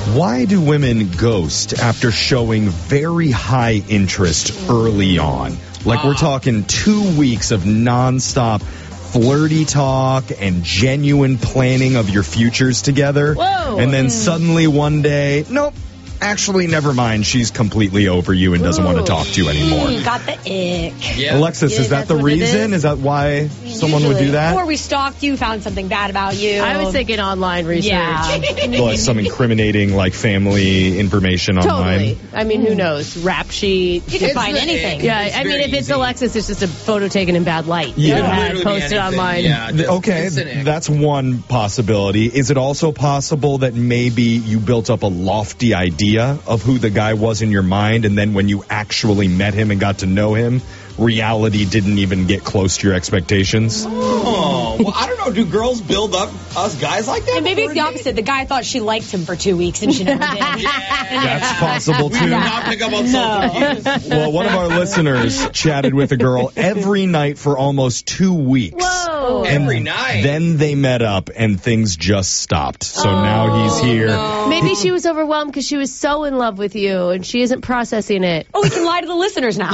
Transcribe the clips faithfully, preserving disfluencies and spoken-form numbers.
Why do women ghost after showing very high interest early on? Like we're talking two weeks of nonstop flirty talk and genuine planning of your futures together. Whoa. And then suddenly one day, nope. Actually, never mind. She's completely over you and doesn't Ooh. want to talk to you anymore. Mm, got the ick. Yeah. Alexis, Yeah, is that that's the what it reason? is? Is that why someone would do Usually. that? Or we stalked you, found something bad about you. I was thinking online research. Yeah. Like some incriminating, like, family information online. Totally. I mean, who knows? Rap sheet. You can It's find the- anything. Yeah, It's I mean, very if it's easy. Alexis, it's just a photo taken in bad light. Yeah. You It had Literally be posted anything. online. Yeah, Th- just Okay, instant ick. that's one possibility. Is it also possible that maybe you built up a lofty idea of who the guy was in your mind, and then when you actually met him and got to know him, reality didn't even get close to your expectations? Oh, well, I don't know. Do girls build up us guys like that? And maybe it's before the a date? opposite. The guy thought she liked him for two weeks and she never did. That's possible, We do too. not pick up on social cues. Well, one of our listeners chatted with a girl every night for almost two weeks. Whoa. And Every night. Then they met up and things just stopped. So now he's here. Maybe she was overwhelmed because she was so in love with you and she isn't processing it. Oh, we can lie to the listeners now.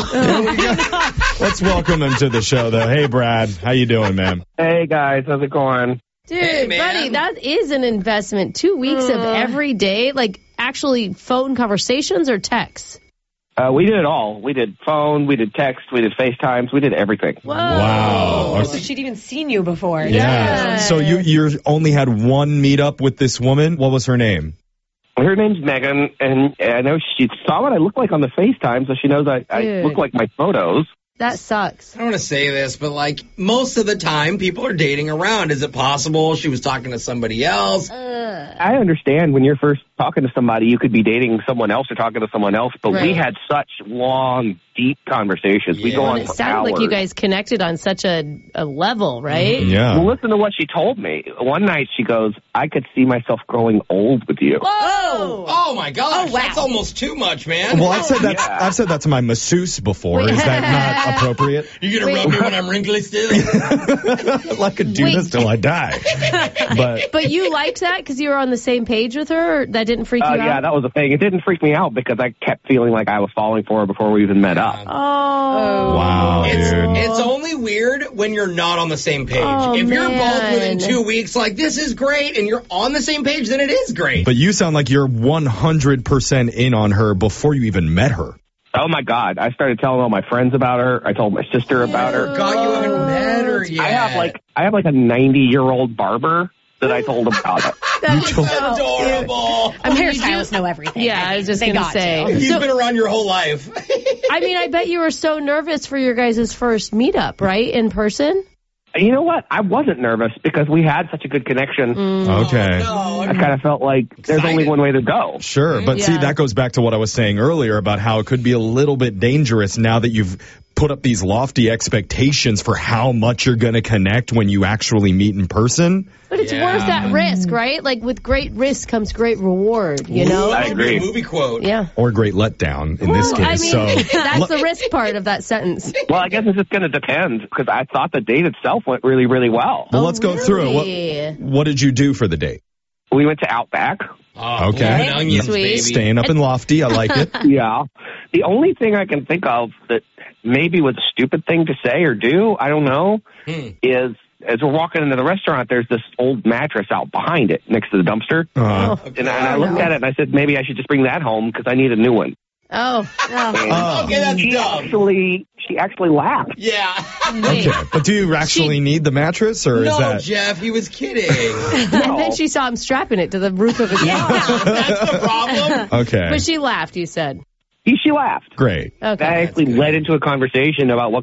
Let's welcome him to the show, though. Hey, Brad. How you doing, man? Hey guys, how's it going? Dude, Hey, man. buddy, that is an investment. Two weeks of every day, like actually phone conversations or texts? Uh, we did it all. We did phone, we did text, we did FaceTimes, we did everything. Whoa. Wow. So she'd even seen you before. Yeah. Yeah. So you you only had one meetup with this woman. What was her name? Her name's Megan, and I know she saw what I look like on the FaceTime, so she knows I, I Dude. look like my photos. That sucks. I don't want to say this, but like most of the time, people are dating around. Is it possible she was talking to somebody else? I understand when you're first talking to somebody, you could be dating someone else or talking to someone else, but we Right. had such long, deep conversations. We Yeah. go Well, on It for sounded hours. like you guys connected on such a, a level, right? Yeah. Well, listen to what she told me. One night she goes, I could see myself growing old with you. Whoa. Oh my gosh, Oh, wow. that's almost too much, man. Well, I've said that. Yeah. I've said that to my masseuse before. Wait. Is that not appropriate? You're gonna Wait. rub me when I'm wrinkly still? I could do Wait. this till I die. But But you liked that because you were on the same page with her? Or that didn't freak Uh, you yeah, out? that was the thing. It didn't freak me out because I kept feeling like I was falling for her before we even met up. Oh. wow, It's, dude. it's only weird when you're not on the same page. Oh, if you're both man. within two weeks, like, this is great, and you're on the same page, then it is great. But you sound like you're one hundred percent in on her before you even met her. Oh my God! I started telling all my friends about her. I told my sister about her. God, you haven't met her yet. I have like I have like a ninety year old barber that I told about it. That's told- so Adorable. Our mean, you do- hairstylists know everything. Yeah, I was just They gonna got say. to. He's So- been around your whole life. I mean, I bet you were so nervous for your guys' first meetup, right? In person? You know what? I wasn't nervous because we had such a good connection. Okay. No, I kind of felt like there's only Excited. one way to go. Sure, but see, Yeah. that goes back to what I was saying earlier about how it could be a little bit dangerous now that you've put up these lofty expectations for how much you're going to connect when you actually meet in person. But it's Yeah. worth that risk, right? Like with great risk comes great reward, you know? I agree. Movie quote. Yeah. Or great letdown in this Well, I case. mean, so that's the risk part of that sentence. Well, I guess it's just going to depend because I thought the date itself went really, really well. well, Oh, let's go through it. really? What, what did you do for the date? We went to Outback. Oh, Okay. blooming onions, Sweet. baby. Staying up in lofty. I like it. Yeah. The only thing I can think of that maybe was a stupid thing to say or do, I don't know, Hmm. is as we're walking into the restaurant, there's this old mattress out behind it next to the dumpster. Uh, Okay. And I, and I looked at it and I said, maybe I should just bring that home because I need a new one. Oh, Oh. Okay, that's She dumb. actually, she actually laughed. Yeah. wait. okay, but do you actually need the mattress, or is No, that? Jeff, he was kidding. And then she saw him strapping it to the roof of his house. That's the problem. Okay, But she laughed, you said. He, she laughed. great. That Okay. actually led into a conversation about what